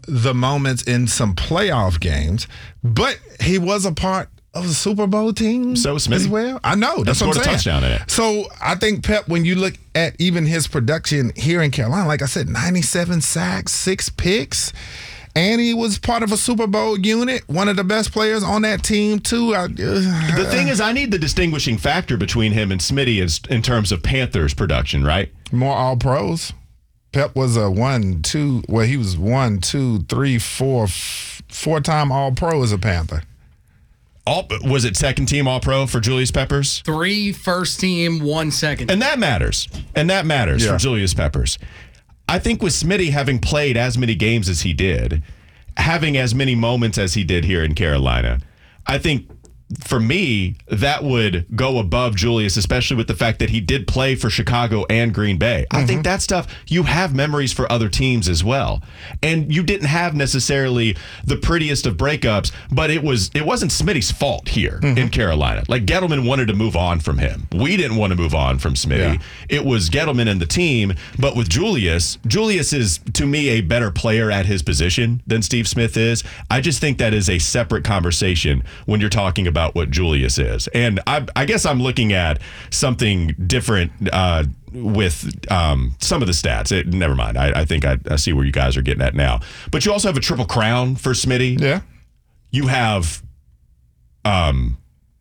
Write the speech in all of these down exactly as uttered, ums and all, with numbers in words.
the moments in some playoff games, but he was a part of the Super Bowl team so as Smitty. well. I know. That's what I'm saying. A touchdown in it. So I think Pep, when you look at even his production here in Carolina, like I said, ninety-seven sacks, six picks, and he was part of a Super Bowl unit, one of the best players on that team too. I, uh, the thing is, I need the distinguishing factor between him and Smitty is in terms of Panthers production, right? More All-Pros. Pep was a one, two, well, he was one, two, three, four, f- four-time All-Pro as a Panther. All, was it second team All-Pro for Julius Peppers? Three first team, one second. And that matters. And that matters yeah. for Julius Peppers. I think with Smitty having played as many games as he did, having as many moments as he did here in Carolina, I think for me, that would go above Julius, especially with the fact that he did play for Chicago and Green Bay. Mm-hmm. I think that stuff, you have memories for other teams as well. And you didn't have necessarily the prettiest of breakups, but it, was, it wasn't Smitty's fault here mm-hmm. in Carolina. Like, Gettleman wanted to move on from him. We didn't want to move on from Smitty. Yeah. It was Gettleman and the team. But with Julius, Julius is, to me, a better player at his position than Steve Smith is. I just think that is a separate conversation when you're talking about what Julius is. And I, I guess I'm looking at something different uh, with um, some of the stats. It, never mind. I, I think I, I see where you guys are getting at now. But you also have a triple crown for Smitty. Yeah. You have um,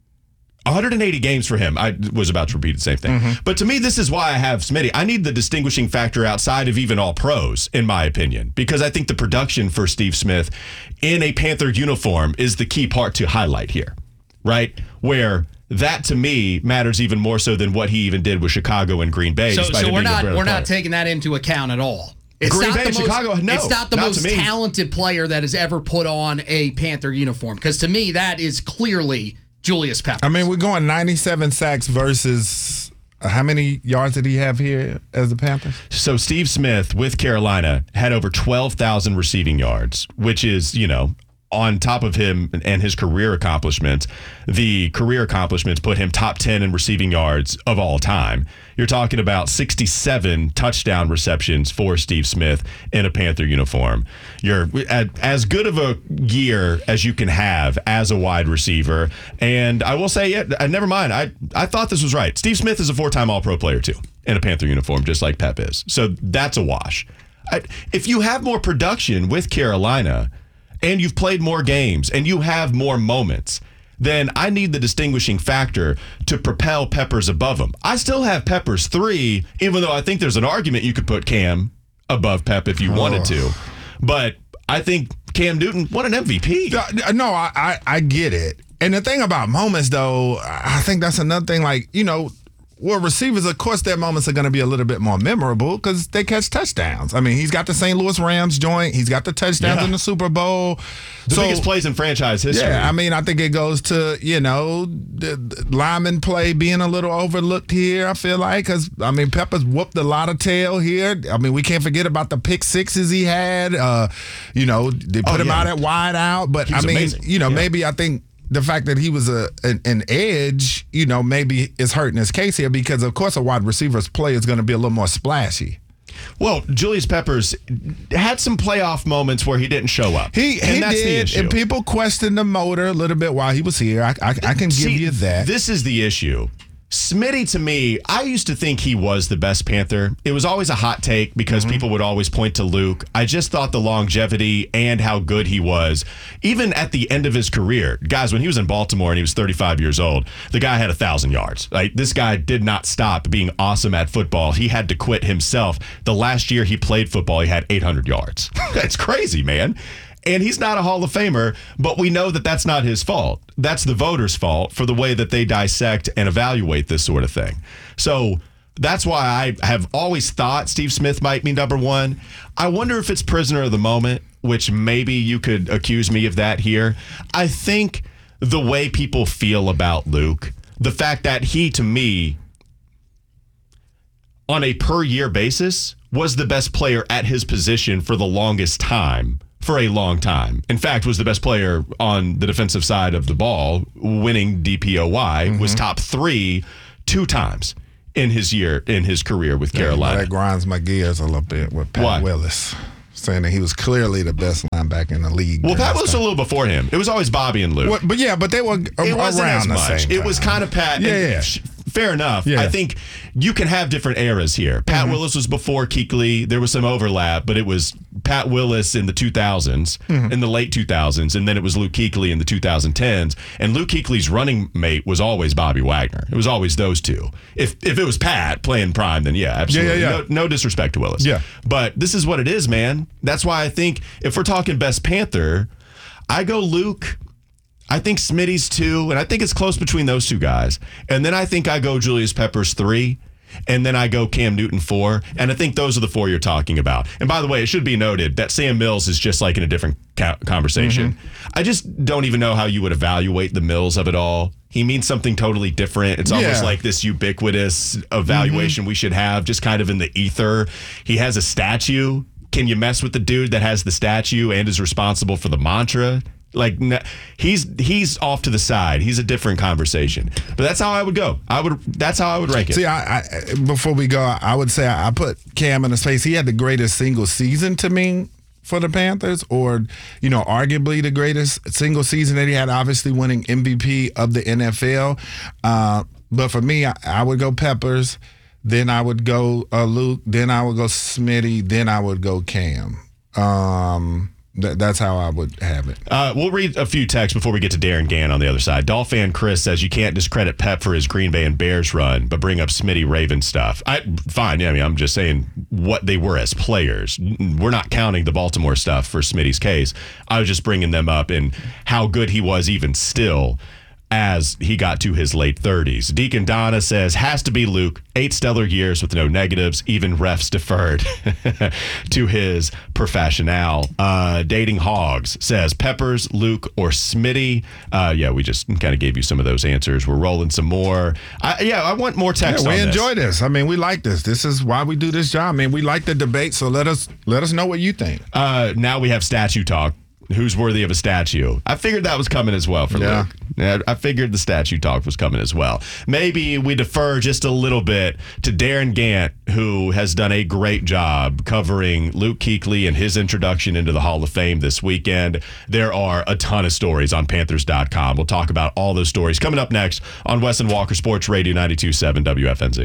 one hundred eighty games for him. I was about to repeat the same thing. Mm-hmm. But to me, this is why I have Smitty. I need the distinguishing factor outside of even all pros, in my opinion, because I think the production for Steve Smith in a Panther uniform is the key part to highlight here, right? Where that to me matters even more so than what he even did with Chicago and Green Bay. So, despite so we're not we're player. not taking that into account at all. It's Green not Bay the and most, Chicago, no, it's not the not most talented player that has ever put on a Panther uniform. Because to me, that is clearly Julius Peppers. I mean, we're going ninety-seven sacks versus uh, how many yards did he have here as the Panthers? So Steve Smith with Carolina had over twelve thousand receiving yards, which is, you know, on top of him and his career accomplishments, the career accomplishments put him top ten in receiving yards of all time. You're talking about sixty-seven touchdown receptions for Steve Smith in a Panther uniform. You're at as good of a year as you can have as a wide receiver. And I will say, yeah, never mind. I, I thought this was right. Steve Smith is a four-time All-Pro player, too, in a Panther uniform, just like Pep is. So that's a wash. I, if you have more production with Carolina and you've played more games and you have more moments, then I need the distinguishing factor to propel Peppers above him. I still have Peppers three, even though I think there's an argument you could put Cam above Pep if you oh. wanted to. But I think Cam Newton, what an M V P. No, I, I, I get it. And the thing about moments, though, I think that's another thing. Like, you know, well, receivers, of course, their moments are going to be a little bit more memorable because they catch touchdowns. I mean, he's got the Saint Louis Rams joint. He's got the touchdowns yeah. in the Super Bowl. The so, biggest plays in franchise history. Yeah, I mean, I think it goes to, you know, the, the lineman play being a little overlooked here, I feel like. Because, I mean, Peppers whooped a lot of tail here. I mean, we can't forget about the pick sixes he had. Uh, you know, they put oh, him yeah. out at wide out. But, I mean, amazing. you know, yeah. maybe I think the fact that he was a an, an edge, you know, maybe is hurting his case here because, of course, a wide receiver's play is going to be a little more splashy. Well, Julius Peppers had some playoff moments where he didn't show up. He, and he that's did, the issue. And people questioned the motor a little bit while he was here. I, I, I can See, give you that. This is the issue. Smitty, to me, I used to think he was the best Panther. It was always a hot take because mm-hmm. people would always point to Luke. I just thought the longevity and how good he was, even at the end of his career. Guys, when he was in Baltimore and he was thirty-five years old, the guy had one thousand yards. Like, this guy did not stop being awesome at football. He had to quit himself. The last year he played football, he had eight hundred yards. That's crazy, man. And he's not a Hall of Famer, but we know that that's not his fault. That's the voters' fault for the way that they dissect and evaluate this sort of thing. So that's why I have always thought Steve Smith might be number one. I wonder if it's prisoner of the moment, which maybe you could accuse me of that here. I think the way people feel about Luke, the fact that he, to me, on a per-year basis, was the best player at his position for the longest time. For a long time. In fact, was the best player on the defensive side of the ball, winning D P O Y, mm-hmm. was top three two times in his year, in his career with Carolina. Yeah, that grinds my gears a little bit with Pat Why? Willis, saying that he was clearly the best linebacker in the league. Well, during Pat this was a time. little before him. It was always Bobby and Luke. Well, but yeah, but they were a- It wasn't around as the much. same It was time. kind of Pat. Yeah, and yeah. sh- Fair enough. Yeah. I think you can have different eras here. Pat Mm-hmm. Willis was before Kuechly. There was some overlap, but it was Pat Willis in the two thousands, Mm-hmm. in the late two thousands, and then it was Luke Kuechly in the two thousand tens. And Luke Kuechly's running mate was always Bobby Wagner. It was always those two. If if it was Pat playing prime, then yeah, absolutely. Yeah, yeah, yeah. No, no disrespect to Willis. Yeah. But this is what it is, man. That's why I think if we're talking best Panther, I go Luke. I think Smitty's two, and I think it's close between those two guys. And then I think I go Julius Peppers three, and then I go Cam Newton four, and I think those are the four you're talking about. And by the way, it should be noted that Sam Mills is just like in a different ca- conversation. Mm-hmm. I just don't even know how you would evaluate the Mills of it all. He means something totally different. It's almost Yeah. like this ubiquitous evaluation we should have, just kind of in the ether. He has a statue. Can you mess with the dude that has the statue and is responsible for the mantra? Like n- he's he's off to the side. He's a different conversation. But that's how I would go. I would. That's how I would rank it. See, I, I before we go, I would say I, I put Cam in his face. He had the greatest single season to me for the Panthers, or you know, arguably the greatest single season that he had. Obviously, winning M V P of the N F L. Uh, but for me, I, I would go Peppers. Then I would go uh, Luke. Then I would go Smitty. Then I would go Cam. Um, th- that's how I would have it. Uh, we'll read a few texts before we get to Darren Gann on the other side. Dolphin Chris says you can't discredit Pep for his Green Bay and Bears run, but bring up Smitty Raven stuff. I fine. Yeah, I mean, I'm just saying what they were as players. We're not counting the Baltimore stuff for Smitty's case. I was just bringing them up and how good he was even still as he got to his late thirties. Deacon Donna says, has to be Luke. Eight stellar years with no negatives. Even refs deferred to his professional. Uh, Dating Hogs says, Peppers, Luke, or Smitty. Uh, yeah, we just kind of gave you some of those answers. We're rolling some more. I, yeah, I want more text Yeah, we on this. enjoy this. I mean, we like this. This is why we do this job. I mean, we like the debate, so let us let us know what you think. Uh, now we have statue talk. Who's worthy of a statue? I figured that was coming as well for Yeah. Luke. Yeah, I figured the statue talk was coming as well. Maybe we defer just a little bit to Darren Gant, who has done a great job covering Luke Kuechly and his introduction into the Hall of Fame this weekend. There are a ton of stories on Panthers dot com. We'll talk about all those stories coming up next on Wes and Walker Sports Radio ninety-two point seven W F N Z.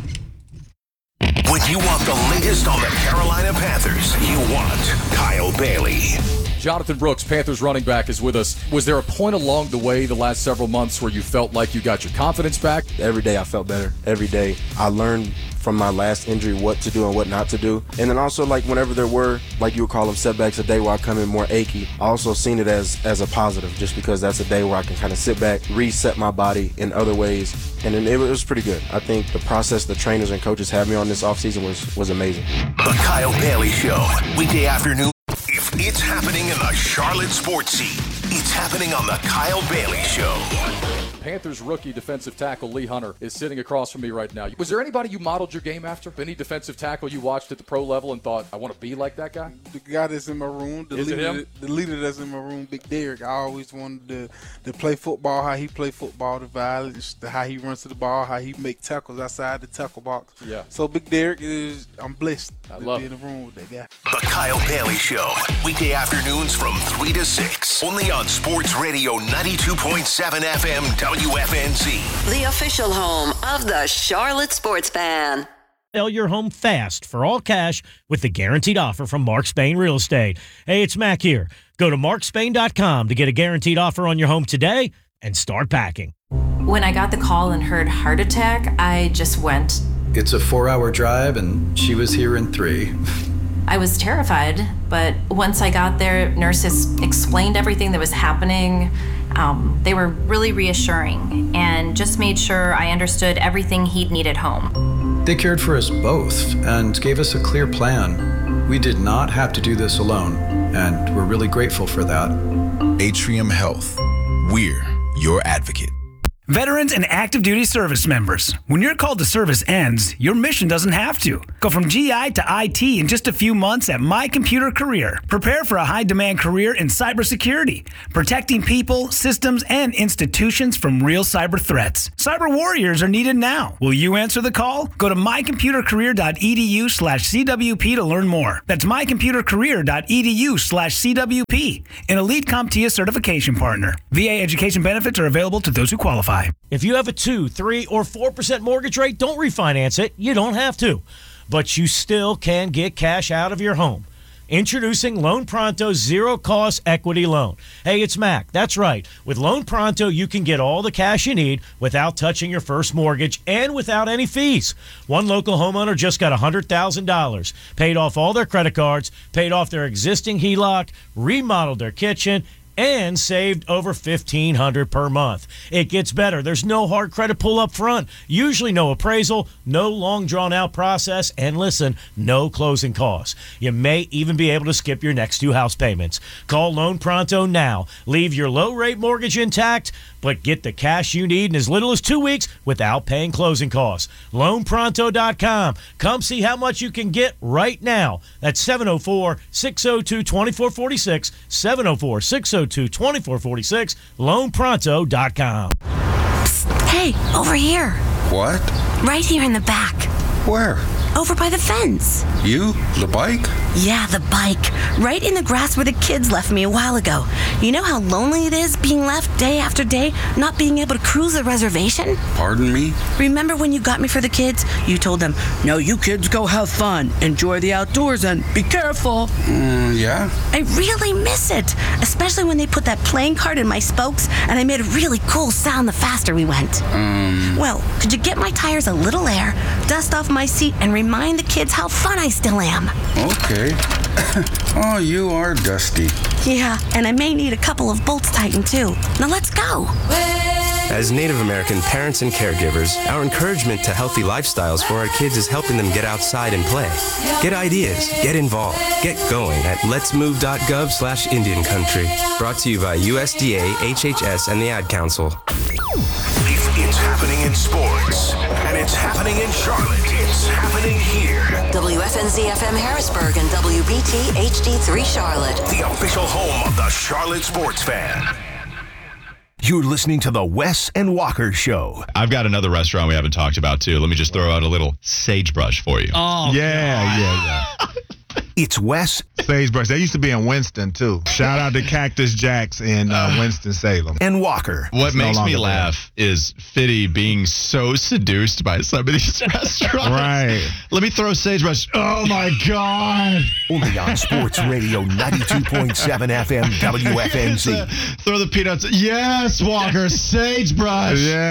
When you want the latest on the Carolina Panthers, you want Kyle Bailey. Jonathan Brooks, Panthers running back, is with us. Was there a point along the way the last several months where you felt like you got your confidence back? Every day I felt better. Every day I learned from my last injury what to do and what not to do. And then also, like, whenever there were, like you would call them, setbacks, a day where I come in more achy, I also seen it as as a positive, just because that's a day where I can kind of sit back, reset my body in other ways. And then it was pretty good. I think the process the trainers and coaches had me on this offseason was, was amazing. The Kyle Bailey Show, weekday afternoon. If it's happening in the Charlotte sports scene, it's happening on the Kyle Bailey Show. Panthers rookie defensive tackle Lee Hunter is sitting across from me right now. Was there anybody you modeled your game after? Any defensive tackle you watched at the pro level and thought, I want to be like that guy? The guy that's in my room, the Is it leader, him? the leader that's in my room, Big Derek. I always wanted to, to play football, how he play football, the violence, the, how he runs to the ball, how he make tackles outside the tackle box. Yeah. So Big Derek is, I'm blessed I to love be it. in the room with that guy. The Kyle Bailey Show, weekday afternoons from three to six, only on Sports Radio ninety-two point seven F M W F N Z. The official home of the Charlotte Sports Fan. Sell your home fast for all cash with the guaranteed offer from Mark Spain Real Estate. Hey, it's Mac here. Go to mark spain dot com to get a guaranteed offer on your home today and start packing. When I got the call and heard heart attack, I just went. It's a four-hour drive, and she was here in three. I was terrified, but once I got there, nurses explained everything that was happening. Um, they were really reassuring and just made sure I understood everything he'd need at home. They cared for us both and gave us a clear plan. We did not have to do this alone, and we're really grateful for that. Atrium Health. We're your advocate. Veterans and active duty service members, when your call to service ends, your mission doesn't have to. Go from G I to I T in just a few months at My Computer Career. Prepare for a high-demand career in cybersecurity, protecting people, systems, and institutions from real cyber threats. Cyber warriors are needed now. Will you answer the call? Go to mycomputercareer.edu slash CWP to learn more. That's mycomputercareer.edu slash CWP, an Elite CompTIA certification partner. V A education benefits are available to those who qualify. If you have a two, three, or four percent mortgage rate, don't refinance it. You don't have to. But you still can get cash out of your home. Introducing Loan Pronto's zero-cost equity loan. Hey, it's Mac. That's right. With Loan Pronto, you can get all the cash you need without touching your first mortgage and without any fees. One local homeowner just got one hundred thousand dollars, paid off all their credit cards, paid off their existing H E L O C, remodeled their kitchen, and saved over fifteen hundred dollars per month. It gets better. There's no hard credit pull up front, usually no appraisal, no long drawn out process, and listen, no closing costs. You may even be able to skip your next two house payments. Call Loan Pronto now. Leave your low rate mortgage intact, but get the cash you need in as little as two weeks without paying closing costs. loan pronto dot com. Come see how much you can get right now. That's seven oh four, six oh two, two four four six, seven oh four, six oh two, two four four six, loan pronto dot com. Psst, hey, over here. What? Right here in the back. Where? Over by the fence. You? The bike? Yeah, the bike. Right in the grass where the kids left me a while ago. You know how lonely it is being left day after day, not being able to cruise the reservation? Pardon me? Remember when you got me for the kids? You told them, no, you kids go have fun, enjoy the outdoors, and be careful. Mm, yeah? I really miss it, especially when they put that playing card in my spokes, and I made a really cool sound the faster we went. Um... Well, could you get my tires a little air, dust off my seat, and remind the kids how fun I still am? Okay. Oh, you are dusty. Yeah, and I may need a couple of bolts tightened too. Now let's go. As Native American parents and caregivers, our encouragement to healthy lifestyles for our kids is helping them get outside and play. Get ideas, get involved, get going at letsmove.gov slash Indian Country. Brought to you by U S D A, H H S, and the Ad Council. If it's happening in sports, and it's happening in Charlotte, it's happening here. W F N Z F M Harrisburg and W B T H D three Charlotte. The official home of the Charlotte Sports Fan. You're listening to the Wes and Walker Show. I've got another restaurant we haven't talked about, too. Let me just throw out a little sagebrush for you. Oh, yeah, God. yeah, yeah. It's Wes. Sagebrush. They used to be in Winston, too. Shout out to Cactus Jacks in uh, Winston-Salem. And Walker. What It's no makes me longer laugh is Fitty being so seduced by some of these restaurants. Right. Let me throw sagebrush. Oh, my God. Only on Sports Radio ninety-two point seven F M W F N Z. Throw the peanuts. Yes, Walker. Sagebrush. Yeah.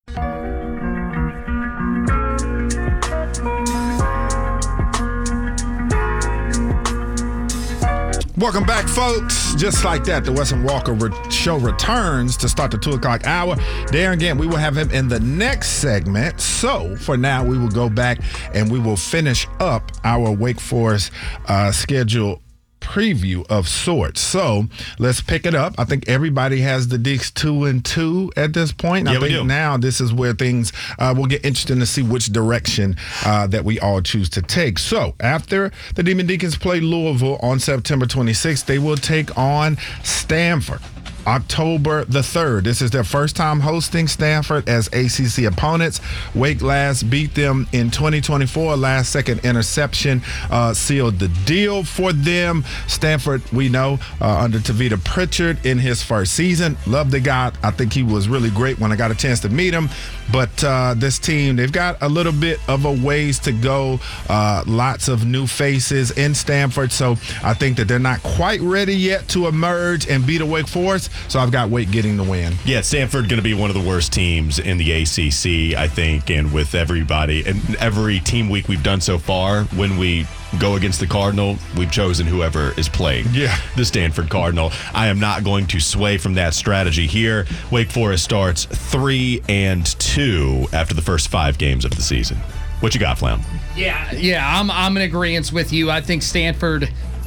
Welcome back, folks. Just like that, the Wes and Walker re- show returns to start the two o'clock hour. Darren Gant, we will have him in the next segment. So for now, we will go back and we will finish up our Wake Forest uh, schedule preview of sorts. So let's pick it up. I think everybody has the Deeks two and two at this point. Yeah, I we think do. now this is where things uh, will get interesting to see which direction uh, that we all choose to take. So after the Demon Deacons play Louisville on September twenty-sixth, they will take on Stanford October the third. This is their first time hosting Stanford as A C C opponents. Wake last beat them in twenty twenty-four. Last second interception uh, sealed the deal for them. Stanford, we know, uh, under Tavita Pritchard in his first season. Love the guy. I think he was really great when I got a chance to meet him. But uh, this team, they've got a little bit of a ways to go. Uh, lots of new faces in Stanford. So I think that they're not quite ready yet to emerge and beat a Wake Forest. So I've got Wake getting the win. Yeah, Stanford going to be one of the worst teams in the A C C, I think, and with everybody and every team week we've done so far, when we go against the Cardinal, we've chosen whoever is playing yeah. the Stanford Cardinal. I am not going to sway from that strategy here. Wake Forest starts three and two after the first five games of the season. What you got, Flam? Yeah, yeah, I'm I'm in agreement with you. I think Stanford,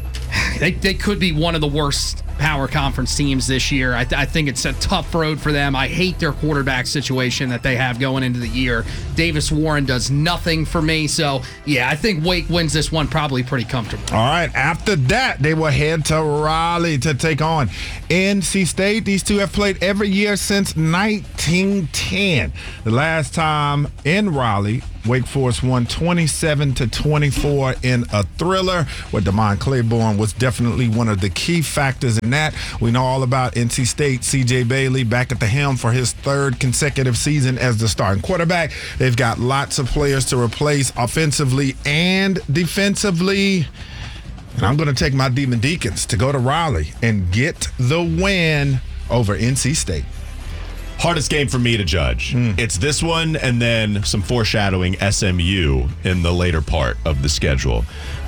they, they could be one of the worst power conference teams this year. I, th- I think it's a tough road for them. I hate their quarterback situation that they have going into the year. Davis Warren does nothing for me. So, yeah, I think Wake wins this one probably pretty comfortable. All right. After that, they will head to Raleigh to take on N C State. These two have played every year since nineteen ten. The last time in Raleigh, Wake Forest won twenty-seven to twenty-four in a thriller, where DeMond Claiborne was definitely one of the key factors in that. We know all about N C State. C J Bailey back at the helm for his third consecutive season as the starting quarterback. They've got lots of players to replace offensively and defensively. And I'm going to take my Demon Deacons to go to Raleigh and get the win over N C State. Hardest game for me to judge. Mm. It's this one and then some foreshadowing S M U in the later part of the schedule.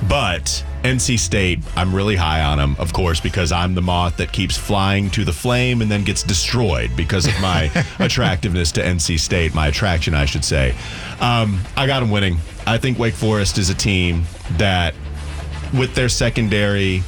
But N C State, I'm really high on them, of course, because I'm the moth that keeps flying to the flame and then gets destroyed because of my attractiveness to N C State, my attraction, I should say. Um, I got them winning. I think Wake Forest is a team that, with their secondary,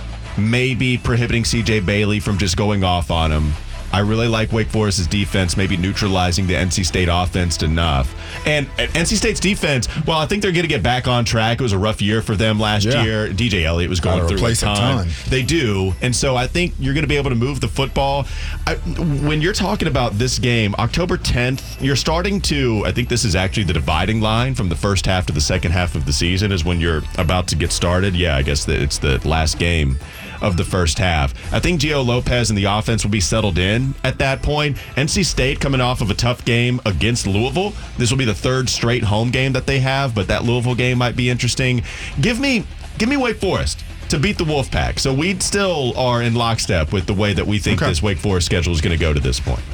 maybe prohibiting C J Bailey from just going off on them. I really like Wake Forest's defense, maybe neutralizing the N C State offense enough. And N C State's defense, well, I think they're going to get back on track. It was a rough year for them last yeah. year. D J Elliott was going through a ton. a ton. They do. And so I think you're going to be able to move the football. I, when you're talking about this game, October tenth, you're starting to, I think this is actually the dividing line from the first half to the second half of the season is when you're about to get started. Yeah, I guess that it's the last game of the first half. I think Gio Lopez and the offense will be settled in at that point. N C State coming off of a tough game against Louisville. This will be the third straight home game that they have, but that Louisville game might be interesting. Give me give me Wake Forest to beat the Wolfpack. So we still are in lockstep with the way that we think okay. this Wake Forest schedule is going to go to this point.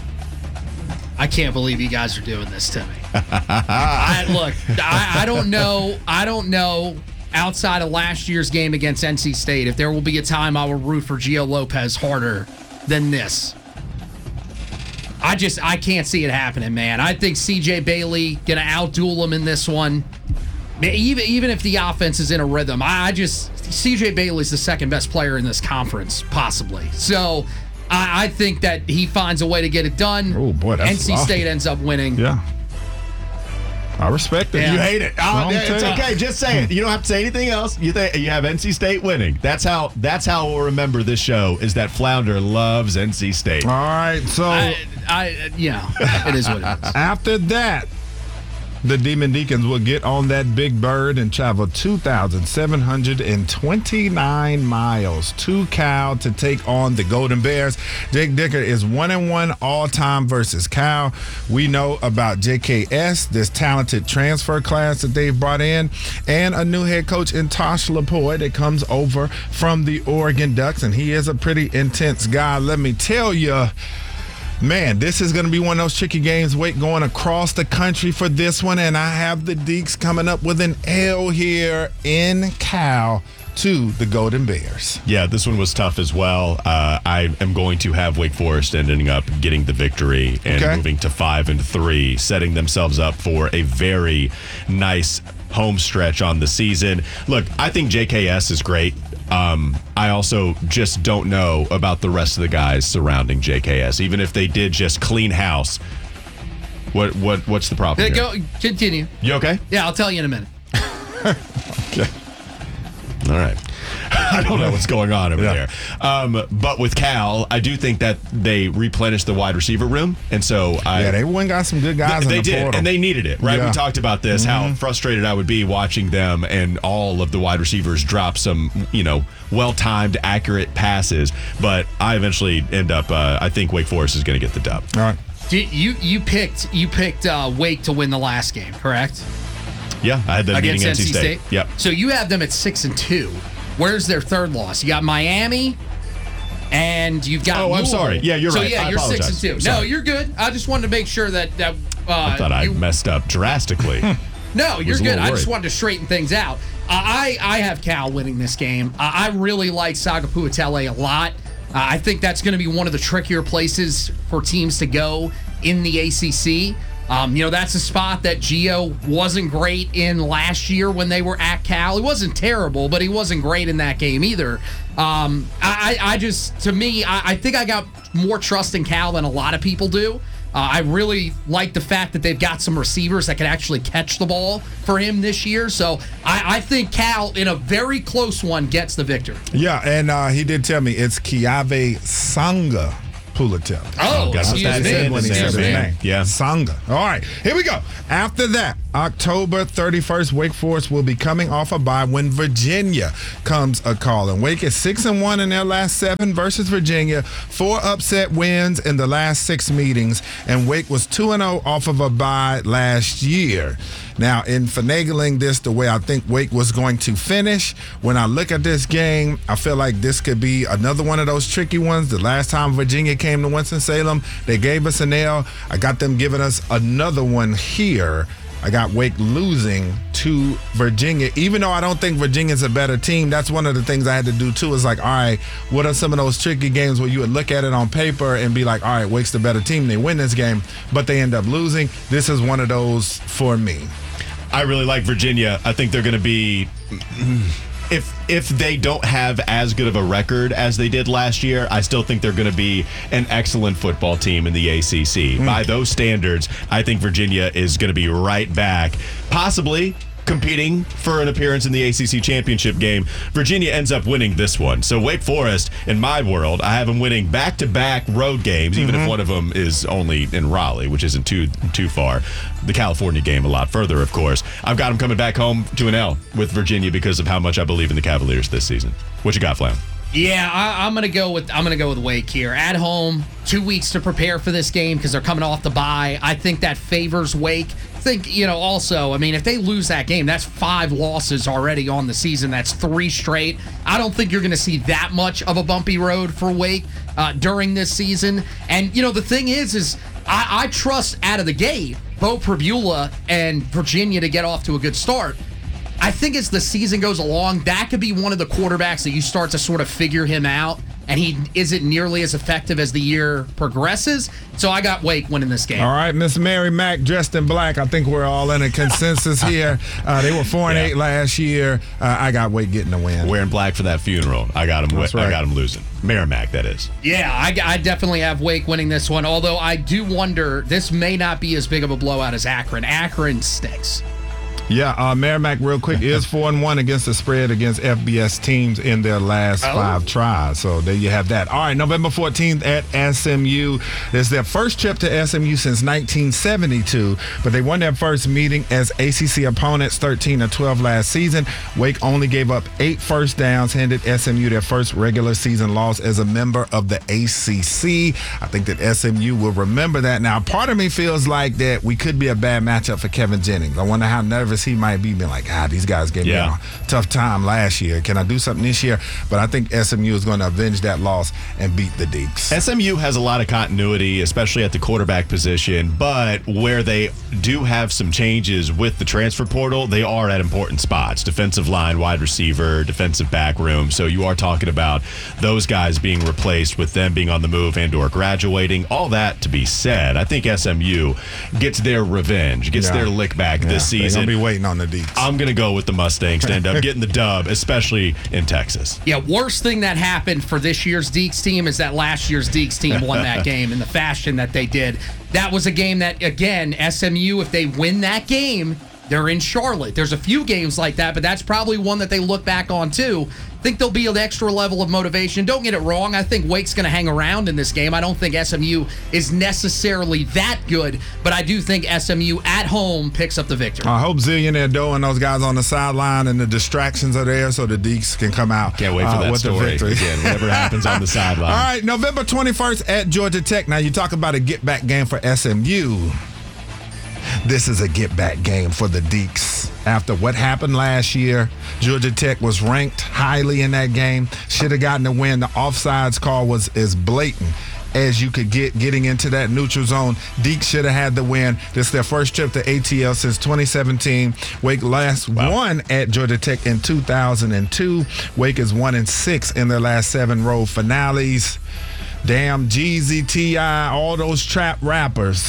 I can't believe you guys are doing this to me. I, look, I, I don't know. I don't know. Outside of last year's game against N C State, if there will be a time I will root for Gio Lopez harder than this. I just, I can't see it happening, man. I think C J Bailey going to outduel him in this one. Even, even if the offense is in a rhythm, I just, C J Bailey's the second best player in this conference, possibly. So I, I think that he finds a way to get it done. Oh, boy, that's N C State ends up winning. Yeah. I respect it. Yeah. You hate it. Oh, it's okay. Just say it. You don't have to say anything else. You think you have N C State winning. That's how. That's how we'll remember this show. Is that Flounder loves N C State. All right. So, I, I you know, it is what it is. After that, the Demon Deacons will get on that big bird and travel two thousand seven hundred twenty-nine miles to Cal to take on the Golden Bears. Jake Dicker is one and one all-time versus Cal. We know about J K S, this talented transfer class that they've brought in, and a new head coach in Tosh Lapoy that comes over from the Oregon Ducks, and he is a pretty intense guy. Let me tell you, man, this is going to be one of those tricky games. Wake going across the country for this one, and I have the Deeks coming up with an L here in Cal to the Golden Bears. Yeah, this one was tough as well. Uh, I am going to have Wake Forest ending up getting the victory and okay. moving to five and three, setting themselves up for a very nice home stretch on the season. Look, I think J K S is great. Um, I also just don't know about the rest of the guys surrounding J K S. Even if they did just clean house, what what what's the problem? Go, continue. You okay? Yeah, I'll tell you in a minute. Okay. All right. I don't know what's going on over yeah. there. Um, but with Cal, I do think that they replenished the wide receiver room. And so I. Yeah, they went got some good guys th- in they the did, portal. And they needed it, right? Yeah. We talked about this, mm-hmm. how frustrated I would be watching them and all of the wide receivers drop some, you know, well-timed, accurate passes. But I eventually end up, uh, I think Wake Forest is going to get the dub. All right. You you picked you picked uh, Wake to win the last game, correct? Yeah, I had them against beating N C State. State. Yep. So you have them at six and two. Where's their third loss? You got Miami, and you've got. Oh, Louisville. I'm sorry. Yeah, you're so, right. So yeah, I you're apologize. six and two. Sorry. No, you're good. I just wanted to make sure that that. Uh, I thought you, I messed up drastically. No, you're good. I just worried. wanted to straighten things out. Uh, I I have Cal winning this game. Uh, I really like Sagapuatele a lot. Uh, I think that's going to be one of the trickier places for teams to go in the A C C. Um, you know, that's a spot that Gio wasn't great in last year when they were at Cal. He wasn't terrible, but he wasn't great in that game either. Um, I, I just, to me, I, I think I got more trust in Cal than a lot of people do. Uh, I really like the fact that they've got some receivers that can actually catch the ball for him this year. So I, I think Cal, in a very close one, gets the victory. Yeah, and uh, he did tell me it's Kiave Sanga Pulatel. Oh, that's excuse what he said me. when he said his name. Yeah. Sanga. All right, here we go. After that, October thirty-first, Wake Forest will be coming off a bye when Virginia comes a call. And Wake is six and one in their last seven versus Virginia. Four upset wins in the last six meetings. And Wake was two and oh off of a bye last year. Now, in finagling this the way I think Wake was going to finish, when I look at this game, I feel like this could be another one of those tricky ones. The last time Virginia came to Winston-Salem, they gave us an L. I got them giving us another one here. I got Wake losing to Virginia. Even though I don't think Virginia's a better team, that's one of the things I had to do too. Is like, all right, what are some of those tricky games where you would look at it on paper and be like, all right, Wake's the better team. They win this game, but they end up losing. This is one of those for me. I really like Virginia. I think they're going to be, if if they don't have as good of a record as they did last year, I still think they're going to be an excellent football team in the A C C. Mm. By those standards, I think Virginia is going to be right back, possibly competing for an appearance in the A C C championship game. Virginia ends up winning this one. So Wake Forest, in my world, I have them winning back-to-back road games, even mm-hmm. if one of them is only in Raleigh, which isn't too too far. The California game a lot further, of course. I've got them coming back home to an L with Virginia because of how much I believe in the Cavaliers this season. What you got, Flam? Yeah, I, I'm gonna go with I'm gonna go with Wake here at home. Two weeks to prepare for this game because they're coming off the bye. I think that favors Wake. I think you know also. I mean, if they lose that game, that's five losses already on the season. That's three straight. I don't think you're gonna see that much of a bumpy road for Wake uh, during this season. And you know the thing is, is I, I trust out of the gate Bo Pribula and Virginia to get off to a good start. I think as the season goes along, that could be one of the quarterbacks that you start to sort of figure him out, and he isn't nearly as effective as the year progresses. So I got Wake winning this game. All right, Miss Mary Mack dressed in black. I think we're all in a consensus here. Uh, they were four and yeah. eight last year. Uh, I got Wake getting the win. Wearing black for that funeral. I got him. That's right. I got him losing. Merrimack, that is. Yeah, I, I definitely have Wake winning this one. Although I do wonder, this may not be as big of a blowout as Akron. Akron stinks. Yeah, uh, Merrimack, real quick, is four and one against the spread against F B S teams in their last oh. five tries. So there you have that. All right, November fourteenth at S M U. It's their first trip to S M U since nineteen seventy-two, but they won their first meeting as A C C opponents, thirteen to twelve last season. Wake only gave up eight first downs, handed S M U their first regular season loss as a member of the A C C. I think that S M U will remember that. Now, part of me feels like that we could be a bad matchup for Kevin Jennings. I wonder how nervous he might be, being like, ah, these guys gave yeah. me a tough time last year. Can I do something this year? But I think S M U is going to avenge that loss and beat the Deeks. S M U has a lot of continuity, especially at the quarterback position, but where they do have some changes with the transfer portal, they are at important spots. Defensive line, wide receiver, defensive back room. So you are talking about those guys being replaced with them being on the move and or graduating. All that to be said, I think S M U gets their revenge, gets yeah. their lick back yeah. this season. They're going to be waiting on the Deeks. I'm going to go with the Mustangs to end up getting the dub, especially in Texas. Yeah, worst thing that happened for this year's Deeks team is that last year's Deeks team won that game in the fashion that they did. That was a game that, again, S M U, if they win that game, they're in Charlotte. There's a few games like that, but that's probably one that they look back on, too. I think there'll be an extra level of motivation. Don't get it wrong. I think Wake's going to hang around in this game. I don't think S M U is necessarily that good, but I do think S M U at home picks up the victory. I hope Zillionaire Doe and those guys on the sideline and the distractions are there so the Deeks can come out Can't wait for uh, that with story. the victory. Again, whatever happens on the sideline. All right, November twenty-first at Georgia Tech. Now, you talk about a get-back game for S M U. This is a get-back game for the Deeks. After what happened last year, Georgia Tech was ranked highly in that game. Should have gotten the win. The offsides call was as blatant as you could get getting into that neutral zone. Deeks should have had the win. This is their first trip to A T L since twenty seventeen. Wake last wow. won at Georgia Tech in two thousand two. Wake is one and six in their last seven road finales. Damn Jeezy, T I, all those trap rappers.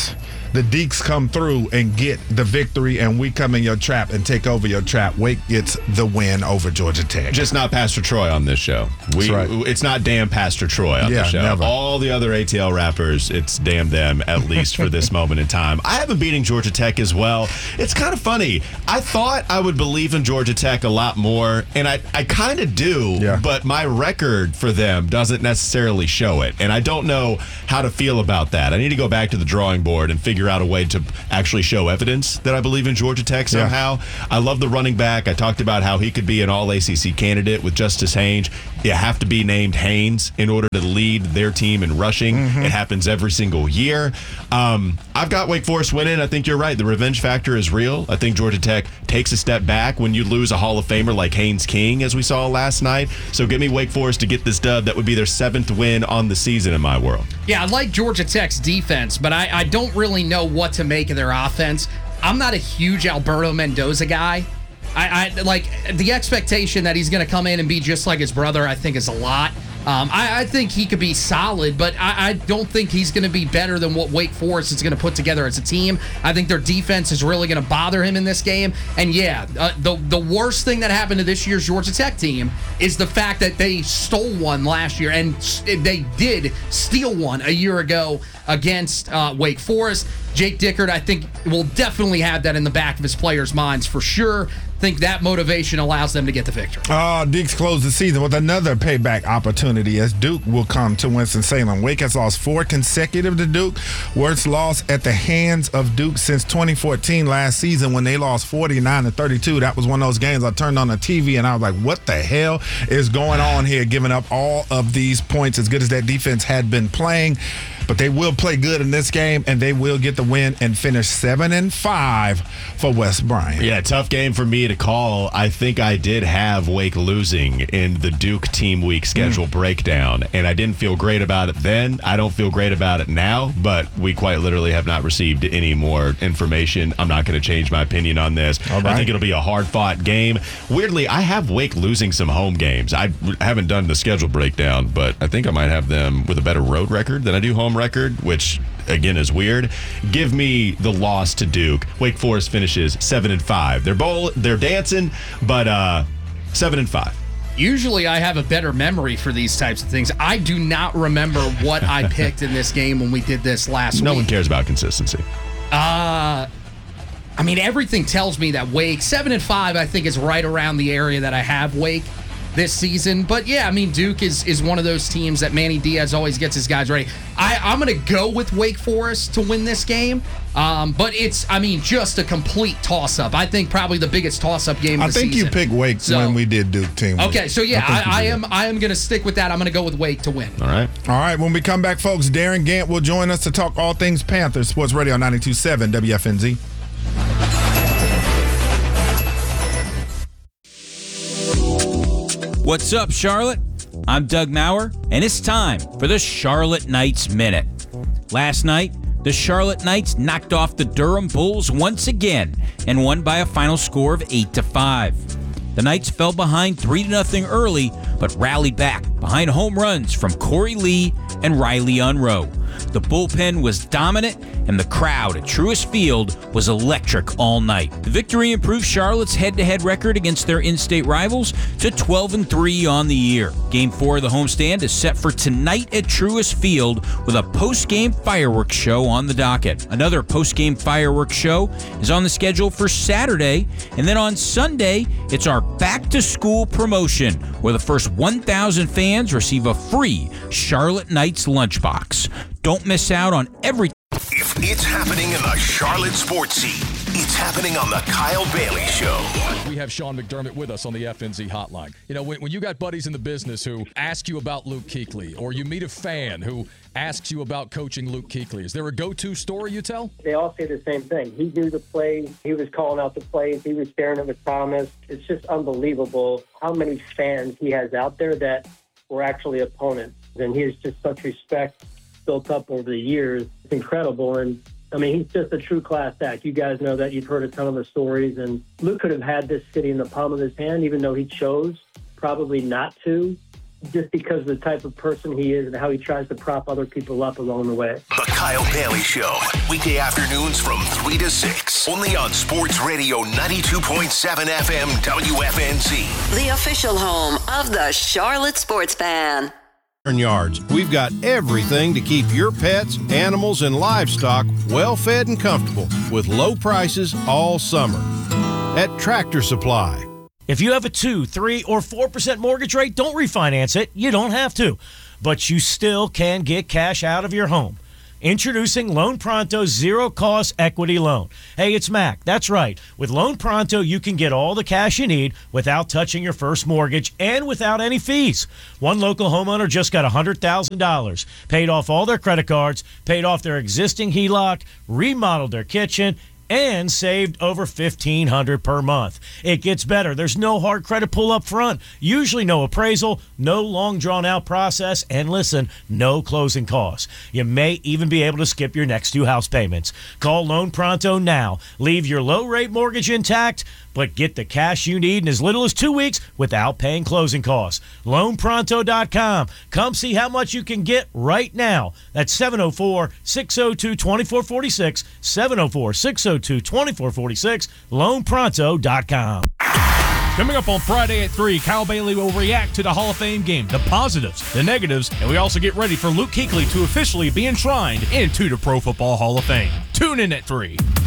the Deeks come through and get the victory, and we come in your trap and take over your trap. Wake gets the win over Georgia Tech. Just not Pastor Troy on this show. We, right. It's not damn Pastor Troy on yeah, the show. Never. All the other A T L rappers, it's damn them, at least for this moment in time. I have them beating Georgia Tech as well. It's kind of funny. I thought I would believe in Georgia Tech a lot more, and I, I kind of do, yeah. but my record for them doesn't necessarily show it, and I don't know how to feel about that. I need to go back to the drawing board and figure out a way to actually show evidence that I believe in Georgia Tech somehow. Yeah. I love the running back. I talked about how he could be an all A C C candidate with Justice Haynes. You have to be named Haynes in order to lead their team in rushing. Mm-hmm. It happens every single year. Um, I've got Wake Forest winning. I think you're right. The revenge factor is real. I think Georgia Tech takes a step back when you lose a Hall of Famer like Haynes King, as we saw last night. So give me Wake Forest to get this dub. That would be their seventh win on the season in my world. Yeah, I like Georgia Tech's defense, but I, I don't really know what to make of their offense. I'm not a huge Alberto Mendoza guy. I, I like the expectation that he's going to come in and be just like his brother, I think, is a lot. Um, I, I think he could be solid, but I, I don't think he's going to be better than what Wake Forest is going to put together as a team. I think their defense is really going to bother him in this game. And yeah, uh, the the worst thing that happened to this year's Georgia Tech team is the fact that they stole one last year, and they did steal one a year ago against uh, Wake Forest. Jake Dickert, I think, will definitely have that in the back of his players' minds for sure. Think that motivation allows them to get the victory. Oh, Deeks closed the season with another payback opportunity as Duke will come to Winston-Salem. Wake has lost four consecutive to Duke. Worst loss at the hands of Duke since twenty fourteen last season when they lost forty-nine to thirty-two. That was one of those games I turned on the T V and I was like, what the hell is going on here, giving up all of these points as good as that defense had been playing. But they will play good in this game, and they will get the win and finish seven and five for West Bryant. Yeah, tough game for me to call. I think I did have Wake losing in the Duke team week schedule mm. breakdown, and I didn't feel great about it then. I don't feel great about it now, but we quite literally have not received any more information. I'm not going to change my opinion on this. All right. I think it'll be a hard-fought game. Weirdly, I have Wake losing some home games. I haven't done the schedule breakdown, but I think I might have them with a better road record than I do home record, which again is weird. Give me the loss to Duke. Wake Forest finishes seven and five. They're bowl, they're dancing, but uh, seven and five. Usually I have a better memory for these types of things. I do not remember what I picked in this game when we did this last no week. No one cares about consistency. Uh, I mean, everything tells me that Wake seven and five. I think is right around the area that I have Wake this season. But yeah, I mean, Duke is is one of those teams that Manny Diaz always gets his guys ready. I, I'm going to go with Wake Forest to win this game. Um, but it's, I mean, just a complete toss-up. I think probably the biggest toss-up game of I the think season. you picked Wake so, when we did Duke team. Okay, so yeah, I, I, I am it. I am going to stick with that. I'm going to go with Wake to win. All right. All right, when we come back, folks, Darren Gant will join us to talk all things Panthers. Sports Radio ninety-two point seven W F N Z. What's up, Charlotte? I'm Doug Maurer, and it's time for the Charlotte Knights Minute. Last night, the Charlotte Knights knocked off the Durham Bulls once again and won by a final score of eight to five. The Knights fell behind three to nothing early, but rallied back behind home runs from Corey Lee and Riley Unroe. The bullpen was dominant, and the crowd at Truist Field was electric all night. The victory improved Charlotte's head-to-head record against their in-state rivals to twelve and three on the year. Game four of the homestand is set for tonight at Truist Field with a post-game fireworks show on the docket. Another post-game fireworks show is on the schedule for Saturday, and then on Sunday, it's our back-to-school promotion where the first one thousand fans receive a free Charlotte Knights lunchbox. Don't miss out on every. If it's happening in the Charlotte sports scene, it's happening on the Kyle Bailey Show. We have Sean McDermott with us on the F N Z hotline. You know, when, when you got buddies in the business who ask you about Luke Kuechly, or you meet a fan who asks you about coaching Luke Kuechly, is there a go-to story you tell? They all say the same thing. He knew the plays. He was calling out the plays. He was sharing it with Thomas. It's just unbelievable how many fans he has out there that were actually opponents. And he has just such respect built up over the years. It's incredible. And I mean, he's just a true class act. You guys know that. You've heard a ton of the stories. And Luke could have had this sitting in the palm of his hand, even though he chose probably not to. just because of the type of person he is and how he tries to prop other people up along the way. The Kyle Bailey Show, weekday afternoons from three to six, only on Sports Radio ninety-two point seven F M W F N Z. The official home of the Charlotte Sports Fan. Yards. We've got everything to keep your pets, animals, and livestock well fed and comfortable with low prices all summer. At Tractor Supply. If you have a two, three, or four percent mortgage rate, don't refinance it. You don't have to. But you still can get cash out of your home. Introducing Loan Pronto's zero-cost equity loan. Hey, it's Mac. That's right. With Loan Pronto, you can get all the cash you need without touching your first mortgage and without any fees. One local homeowner just got one hundred thousand dollars, paid off all their credit cards, paid off their existing H E L O C, remodeled their kitchen, and saved over fifteen hundred dollars per month. It gets better. There's no hard credit pull up front, usually no appraisal, no long drawn out process, and listen, no closing costs. You may even be able to skip your next two house payments. Call Loan Pronto now. Leave your low rate mortgage intact, but get the cash you need in as little as two weeks without paying closing costs. loan pronto dot com. Come see how much you can get right now. That's seven oh four, six oh two, two four four six, seven oh four, six oh two, two four four six, loan pronto dot com. Coming up on Friday at three, Kyle Bailey will react to the Hall of Fame game, the positives, the negatives, and we also get ready for Luke Kuechly to officially be enshrined into the Pro Football Hall of Fame. Tune in at three.